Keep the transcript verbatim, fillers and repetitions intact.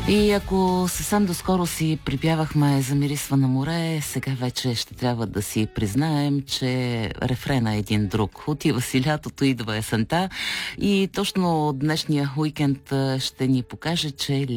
И ако съвсем доскоро си припявахме "Замирисва на море", сега вече ще трябва да си признаем, че рефрена е един друг. Отива си лятото, идва есента и точно днешния уикенд ще ни покаже, че